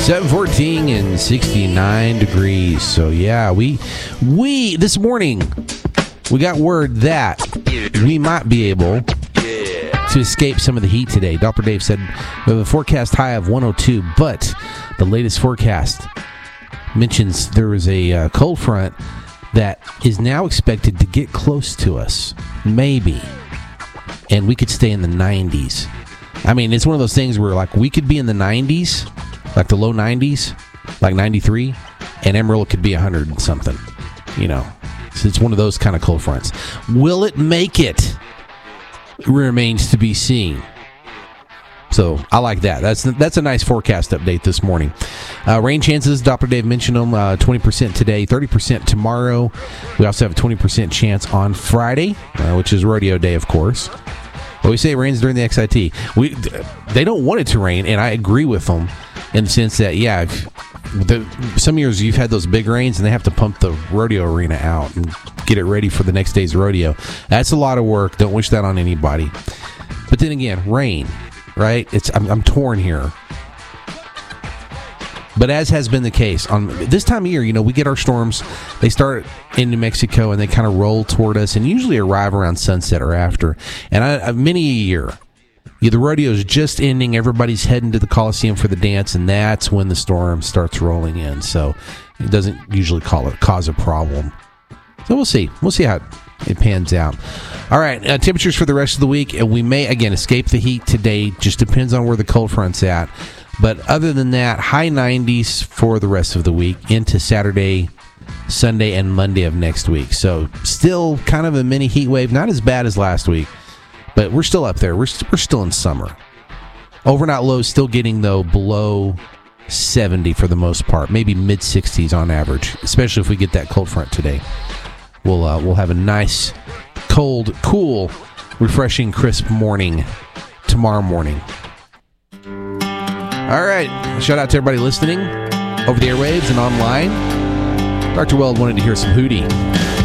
714 and 69 degrees. So yeah, we this morning we got word that we might be able to escape some of the heat today. Doppler Dave said we have a forecast high of 102, but the latest forecast mentions there is a cold front that is now expected to get close to us, maybe, and we could stay in the 90s. I mean, it's one of those things where, like, we could be in the 90s, like the low 90s, like 93, and Amarillo could be 100 and something, you know. So it's one of those kind of cold fronts. Will it make it? Remains to be seen. So I like that. That's a nice forecast update this morning. Rain chances, Doppler Dave mentioned them, 20% today, 30% tomorrow. We also have a 20% chance on Friday, which is rodeo day, of course. But we say it rains during the XIT. They don't want it to rain, and I agree with them in the sense that, yeah, some years you've had those big rains, and they have to pump the rodeo arena out and get it ready for the next day's rodeo. That's a lot of work. Don't wish that on anybody. But then again, rain, right? I'm torn here. But as has been the case on this time of year, you know, we get our storms. They start in New Mexico and they kind of roll toward us and usually arrive around sunset or after. And many a year, the rodeo is just ending. Everybody's heading to the Coliseum for the dance, and that's when the storm starts rolling in. So it doesn't usually cause a problem. So we'll see. We'll see how it pans out. All right, temperatures for the rest of the week. And we may, again, escape the heat today. Just depends on where the cold front's at. But other than that, high 90s for the rest of the week into Saturday, Sunday, and Monday of next week. So still kind of a mini heat wave. Not as bad as last week, but we're still up there. We're still in summer. Overnight lows still getting, though, below 70 for the most part. Maybe mid-60s on average, especially if we get that cold front today. We'll have a nice, cold, cool, refreshing, crisp morning tomorrow morning. All right. Shout out to everybody listening over the airwaves and online. Dr. Weld wanted to hear some Hootie.